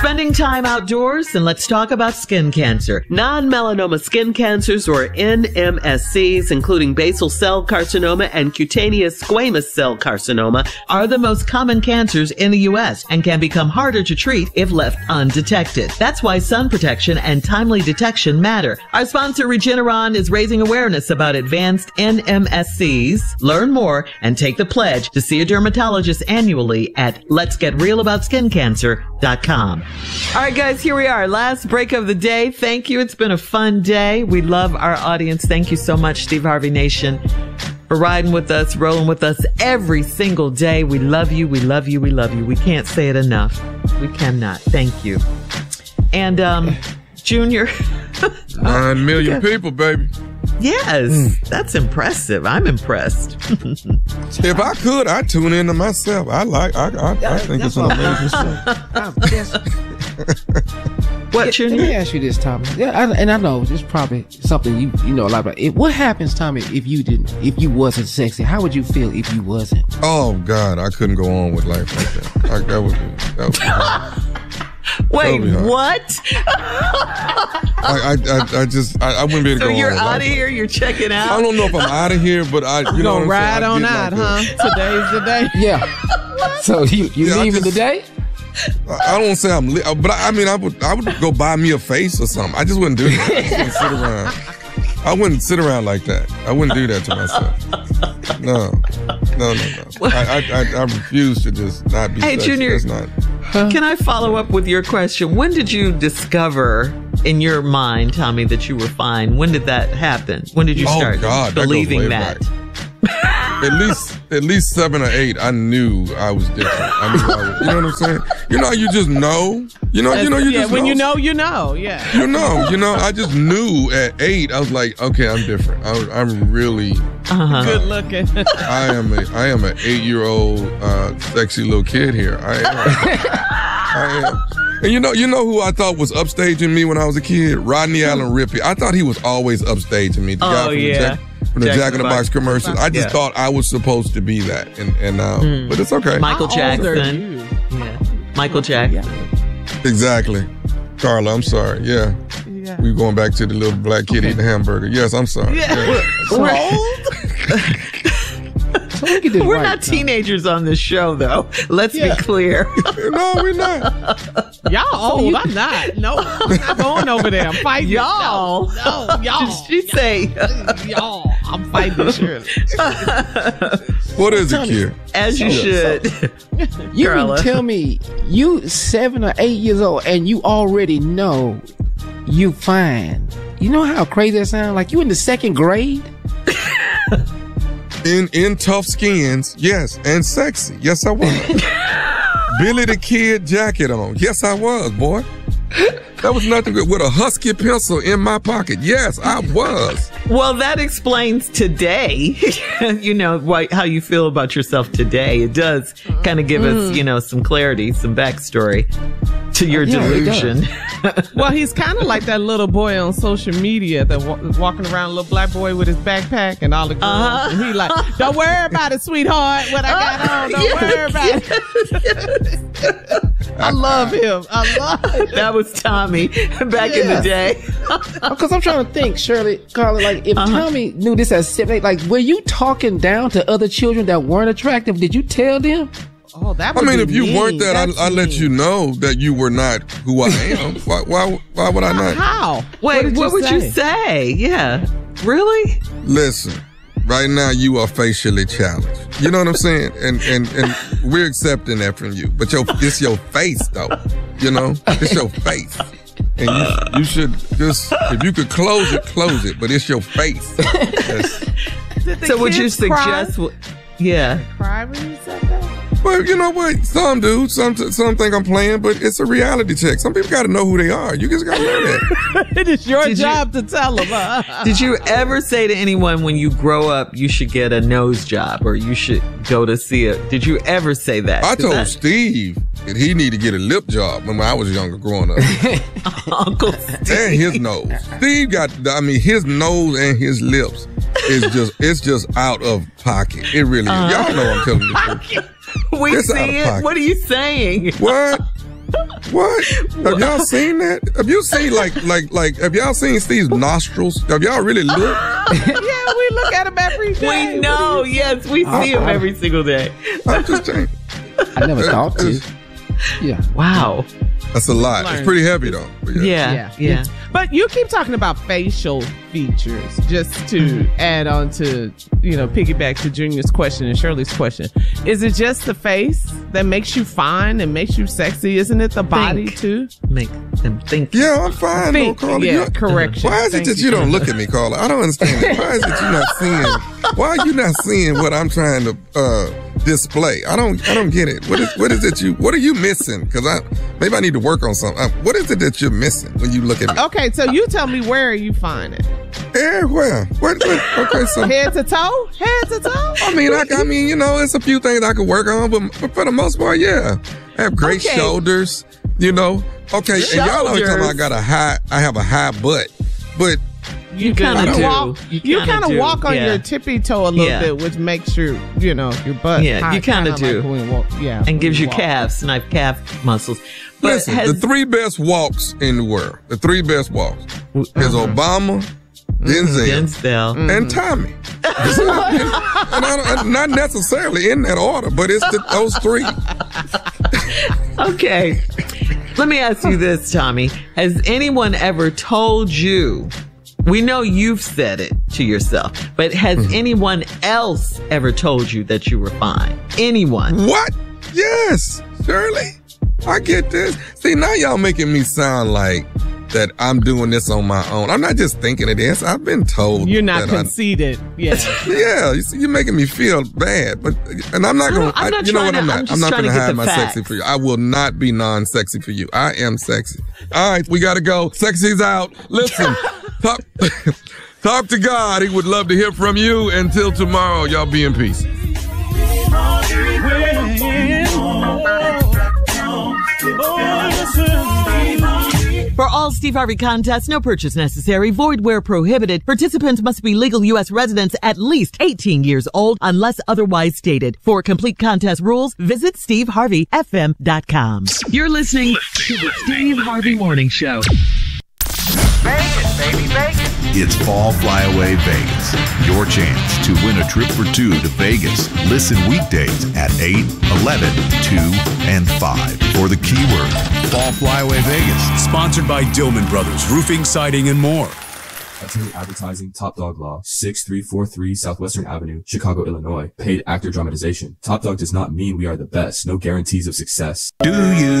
Spending time outdoors? Then let's talk about skin cancer. Non-melanoma skin cancers, or NMSCs, including basal cell carcinoma and cutaneous squamous cell carcinoma, are the most common cancers in the U.S. and can become harder to treat if left undetected. That's why sun protection and timely detection matter. Our sponsor, Regeneron, is raising awareness about advanced NMSCs. Learn more and take the pledge to see a dermatologist annually at letsgetrealaboutskincancer.com. All right, guys, here we are. Last break of the day. Thank you. It's been a fun day. We love our audience. Thank you so much, Steve Harvey Nation, for riding with us, rolling with us every single day. We love you. We love you. We love you. We can't say it enough. We cannot. Thank you. And, Junior. 9 million people, baby. Yes, that's impressive. I'm impressed. If I could, I'd tune into myself. I think it's an amazing show. What, Junior? Let me ask you this, Tommy. Yeah, I know this is probably something you know a lot about. What happens, Tommy, if you wasn't sexy? How would you feel if you wasn't? Oh God, I couldn't go on with life like that. That would Wait, what? I wouldn't be able to go on. So you're out of here? You're checking out? I don't know if I'm out of here, but you know gonna ride on out, huh? Today's the day. Yeah. So you leaving today? I don't say I'm, but I would go buy me a face or something. I just wouldn't do that. I wouldn't sit around like that. I wouldn't do that to myself. No. I refuse to just not be sexy. Hey, Junior, can I follow up with your question? When did you discover in your mind, Tommy, that you were fine? When did that happen? When did you start believing that? At least 7 or 8, I knew I was different. I knew you know what I'm saying? You know, you just know. You just know. When you know, you know. Yeah. You know. I just knew at 8. I was like, okay, I'm different. I'm really good looking. I am an 8-year-old sexy little kid here. I am. And you know who I thought was upstaging me when I was a kid? Rodney Allen Rippey. I thought he was always upstaging me. The guy from the Jack in the Box commercials. I just thought I was supposed to be that, but it's okay. Michael Jackson. Yeah. Michael Jackson. Exactly. Carla, I'm sorry. Yeah. We going back to the little black kid eating a hamburger. Yes, I'm sorry. Yeah. We're not teenagers on this show, though. Let's be clear. No, we're not. Y'all old. I'm not. No, I'm not going over there. I'm fighting. Y'all. No, y'all. Did she say? Y'all. I'm fighting Shirley. What is it, kid? As you should. You can tell me you 7 or 8 years old and you already know you fine. You know how crazy that sounds? Like you in the 2nd grade? In tough skins, yes, and sexy. Yes, I was. Billy the Kid jacket on. Yes, I was, boy. That was nothing good. With a Husky pencil in my pocket. Yes, I was. Well, that explains today, how you feel about yourself today. It does kind of give us, some clarity, some backstory to your delusion. Well, he's kind of like that little boy on social media that walking around, a little black boy with his backpack and all the girls. And he like, don't worry about it, sweetheart. What I got on, don't worry about it. I love him. That was Tommy back in the day. Because I'm trying to think, Shirley, Carla, like if Tommy knew this at 7, 8, like were you talking down to other children that weren't attractive? Did you tell them? Oh, that would be if you weren't that, I let you know that you were not who I am. Why would I not? How? Wait, what would you say? Yeah. Really? Listen, right now you are facially challenged. You know what I'm saying? And we're accepting that from you. But it's your face, though. It's your face. And you should just, if you could close it. But it's your face. So would you suggest? Cry when you said that? Well, you know what? Some do. Some think I'm playing, but it's a reality check. Some people got to know who they are. You just got to know that. It is your job to tell them. Did you ever say to anyone when you grow up you should get a nose job or you should go to see it? Did you ever say that? I told Steve that he need to get a lip job when I was younger growing up. Uncle Steve. And his nose. Steve got, his nose and his lips it's just out of pocket. It really is. Y'all know I'm telling you the truth. We see it. What are you saying? What? What? Have y'all seen that? Have you seen have y'all seen Steve's nostrils? Have y'all really looked? Yeah, we look at him every day. We know, yes, we see him every single day. I'm just saying. I never thought to. Yeah. Wow. That's a lot. It's pretty heavy though. But Yeah. But you keep talking about facial features just to add on to, piggyback to Junior's question and Shirley's question. Is it just the face that makes you fine and makes you sexy? Isn't it the body too? Make them think. Yeah, I'm fine. Think. Carla. Yeah, correction. Why is it that you don't look at me, Carla? I don't understand it. Why is it you're not seeing? Why are you not seeing what I'm trying to display? I don't get it. What is it what are you missing? Because maybe I need to work on something. What is it that you're missing when you look at me? Okay, so you tell me, where are you finding? Where? Okay, so head to toe. I mean, it's a few things I could work on, but for the most part, yeah, I have great shoulders. Okay, shoulders. And y'all always tell me I have a high butt, but. You kind of walk on your tippy toe a little bit, which makes your butt. Yeah, high, you kind of do. Like and gives you calves, nice calf muscles. But listen, the 3 best walks in the world. The 3 best walks is Obama, Denzel, and Tommy. and not necessarily in that order, but it's those 3. Okay, let me ask you this, Tommy. Has anyone ever told you? We know you've said it to yourself, but has anyone else ever told you that you were fine? Anyone? What? Yes, Shirley. I get this. See, now y'all making me sound like that I'm doing this on my own. I'm not just thinking of this. I've been told. You're not conceited. Yeah. Yeah. You're making me feel bad, and I'm not going to, you know what I'm not. I'm not going to hide my sexy for you. I will not be non-sexy for you. I am sexy. All right, we got to go. Sexy's out. Listen. Talk to God. He would love to hear from you. Until tomorrow, y'all be in peace. For all Steve Harvey contests, no purchase necessary, void where prohibited. Participants must be legal U.S. residents at least 18 years old unless otherwise stated. For complete contest rules, visit SteveHarveyFM.com. You're listening to the Steve Harvey Morning Show. Vegas, baby, Vegas. It's Fall Flyaway Vegas. Your chance to win a trip for 2 to Vegas. Listen weekdays at 8, 11, 2, and 5 for the keyword Fall Flyaway Vegas. Sponsored by Dillman Brothers, Roofing, Siding, and more. Attorney Advertising, Top Dog Law, 6343 Southwestern Avenue, Chicago, Illinois. Paid actor dramatization. Top Dog does not mean we are the best. No guarantees of success. Do you